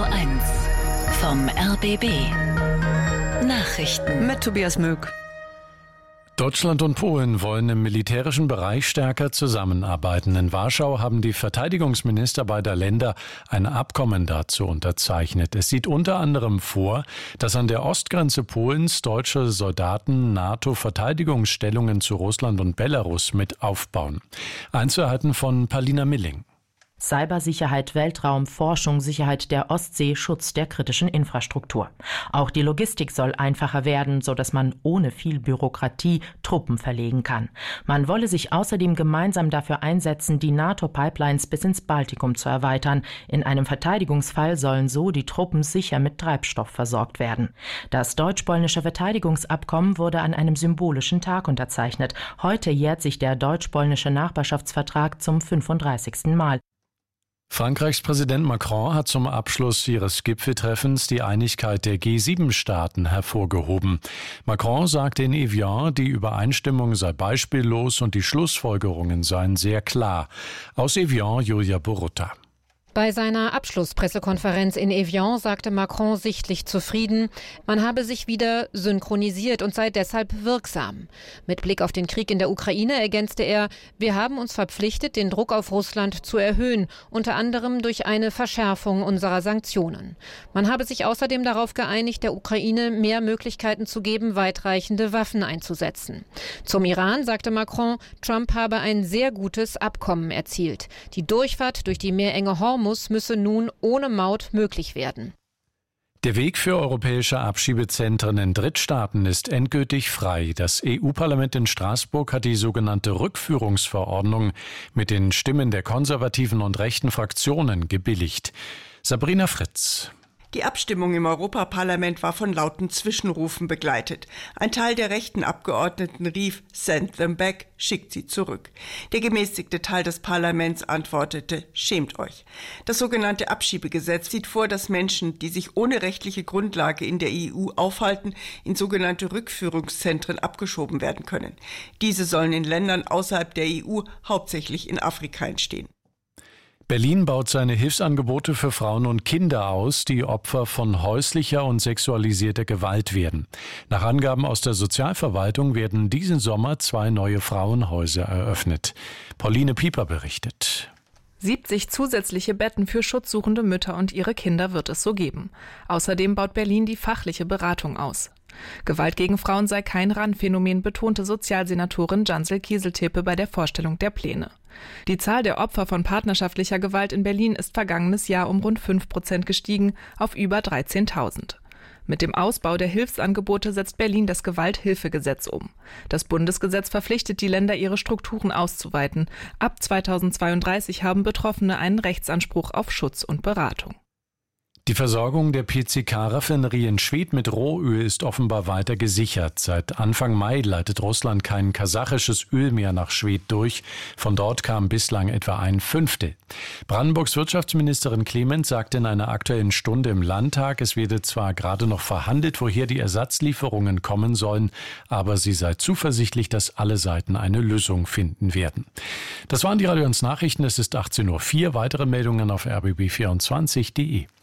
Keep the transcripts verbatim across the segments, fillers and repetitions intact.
eins vom R B B. Nachrichten mit Tobias Möck. Deutschland und Polen wollen im militärischen Bereich stärker zusammenarbeiten. In Warschau haben die Verteidigungsminister beider Länder ein Abkommen dazu unterzeichnet. Es sieht unter anderem vor, dass an der Ostgrenze Polens deutsche Soldaten NATO-Verteidigungsstellungen zu Russland und Belarus mit aufbauen. Einzelheiten von Palina Milling. Cybersicherheit, Weltraum, Forschung, Sicherheit der Ostsee, Schutz der kritischen Infrastruktur. Auch die Logistik soll einfacher werden, sodass man ohne viel Bürokratie Truppen verlegen kann. Man wolle sich außerdem gemeinsam dafür einsetzen, die NATO-Pipelines bis ins Baltikum zu erweitern. In einem Verteidigungsfall sollen so die Truppen sicher mit Treibstoff versorgt werden. Das deutsch-polnische Verteidigungsabkommen wurde an einem symbolischen Tag unterzeichnet. Heute jährt sich der deutsch-polnische Nachbarschaftsvertrag zum fünfunddreißigsten Mal. Frankreichs Präsident Macron hat zum Abschluss ihres Gipfeltreffens die Einigkeit der G sieben Staaten hervorgehoben. Macron sagte in Evian, die Übereinstimmung sei beispiellos und die Schlussfolgerungen seien sehr klar. Aus Evian, Julia Borutta. Bei seiner Abschlusspressekonferenz in Evian sagte Macron sichtlich zufrieden, man habe sich wieder synchronisiert und sei deshalb wirksam. Mit Blick auf den Krieg in der Ukraine ergänzte er, wir haben uns verpflichtet, den Druck auf Russland zu erhöhen, unter anderem durch eine Verschärfung unserer Sanktionen. Man habe sich außerdem darauf geeinigt, der Ukraine mehr Möglichkeiten zu geben, weitreichende Waffen einzusetzen. Zum Iran sagte Macron, Trump habe ein sehr gutes Abkommen erzielt. Die Durchfahrt durch die meerenge Hormuz müsse nun ohne Maut möglich werden. Der Weg für europäische Abschiebezentren in Drittstaaten ist endgültig frei. Das E U-Parlament in Straßburg hat die sogenannte Rückführungsverordnung mit den Stimmen der konservativen und rechten Fraktionen gebilligt. Sabrina Fritz. Die Abstimmung im Europaparlament war von lauten Zwischenrufen begleitet. Ein Teil der rechten Abgeordneten rief, send them back, schickt sie zurück. Der gemäßigte Teil des Parlaments antwortete, schämt euch. Das sogenannte Abschiebegesetz sieht vor, dass Menschen, die sich ohne rechtliche Grundlage in der E U aufhalten, in sogenannte Rückführungszentren abgeschoben werden können. Diese sollen in Ländern außerhalb der E U, hauptsächlich in Afrika, entstehen. Berlin baut seine Hilfsangebote für Frauen und Kinder aus, die Opfer von häuslicher und sexualisierter Gewalt werden. Nach Angaben aus der Sozialverwaltung werden diesen Sommer zwei neue Frauenhäuser eröffnet. Pauline Pieper berichtet. siebzig zusätzliche Betten für schutzsuchende Mütter und ihre Kinder wird es so geben. Außerdem baut Berlin die fachliche Beratung aus. Gewalt gegen Frauen sei kein Randphänomen, betonte Sozialsenatorin Jansel Kieseltepe bei der Vorstellung der Pläne. Die Zahl der Opfer von partnerschaftlicher Gewalt in Berlin ist vergangenes Jahr um rund fünf Prozent gestiegen auf über dreizehntausend. Mit dem Ausbau der Hilfsangebote setzt Berlin das Gewalthilfegesetz um. Das Bundesgesetz verpflichtet die Länder, ihre Strukturen auszuweiten. Ab zweitausendzweiunddreißig haben Betroffene einen Rechtsanspruch auf Schutz und Beratung. Die Versorgung der P C K-Raffinerie in Schwedt mit Rohöl ist offenbar weiter gesichert. Seit Anfang Mai leitet Russland kein kasachisches Öl mehr nach Schwedt durch. Von dort kam bislang etwa ein Fünftel. Brandenburgs Wirtschaftsministerin Clement sagte in einer Aktuellen Stunde im Landtag, es werde zwar gerade noch verhandelt, woher die Ersatzlieferungen kommen sollen, aber sie sei zuversichtlich, dass alle Seiten eine Lösung finden werden. Das waren die Radio eins Nachrichten. Es ist achtzehn Uhr vier. Weitere Meldungen auf r b b vierundzwanzig punkt de.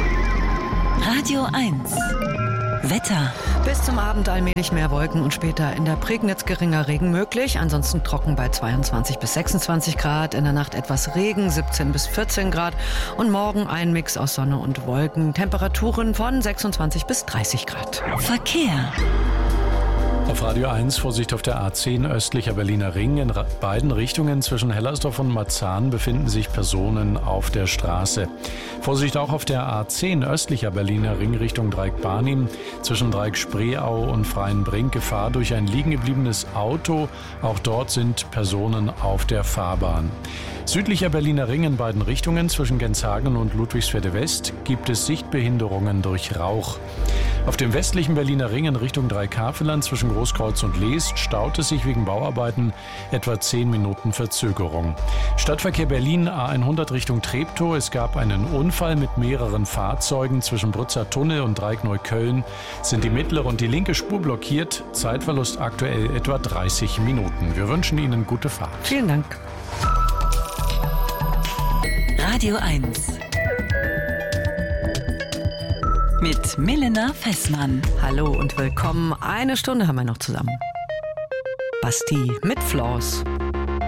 Radio eins Wetter. Bis zum Abend allmählich mehr Wolken und später in der Prignitz geringer Regen möglich. Ansonsten trocken bei zweiundzwanzig bis sechsundzwanzig Grad. In der Nacht etwas Regen, siebzehn bis vierzehn Grad. Und morgen ein Mix aus Sonne und Wolken. Temperaturen von sechsundzwanzig bis dreißig Grad. Verkehr. Auf Radio eins Vorsicht auf der A zehn östlicher Berliner Ring. In beiden Richtungen zwischen Hellersdorf und Marzahn befinden sich Personen auf der Straße. Vorsicht auch auf der A zehn östlicher Berliner Ring Richtung Dreieck Barnim. Zwischen Dreieck Spreeau und Freienbrink Gefahr durch ein liegengebliebenes Auto. Auch dort sind Personen auf der Fahrbahn. Südlicher Berliner Ring in beiden Richtungen zwischen Genshagen und Ludwigsfelde West gibt es Sichtbehinderungen durch Rauch. Auf dem westlichen Berliner Ring in Richtung Dreihaveland zwischen Großkreuz und Leest staut es sich wegen Bauarbeiten etwa zehn Minuten Verzögerung. Stadtverkehr Berlin A hundert Richtung Treptow. Es gab einen Unfall mit mehreren Fahrzeugen. Zwischen Brützer Tunnel und Dreieck Neukölln sind die mittlere und die linke Spur blockiert. Zeitverlust aktuell etwa dreißig Minuten. Wir wünschen Ihnen gute Fahrt. Vielen Dank. Radio eins mit Milena Fessmann. Hallo und willkommen. Eine Stunde haben wir noch zusammen. Basti mit Flaws.